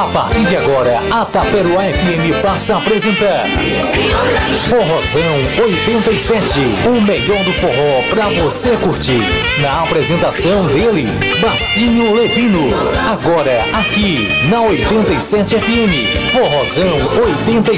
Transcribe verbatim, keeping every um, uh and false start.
A partir de agora, a Taperoá F M passa a apresentar Forrozão oitenta e sete, o melhor do forró pra você curtir. Na apresentação dele, Bastinho Levino. Agora, aqui na oitenta e sete F M, Forrozão oitenta e sete.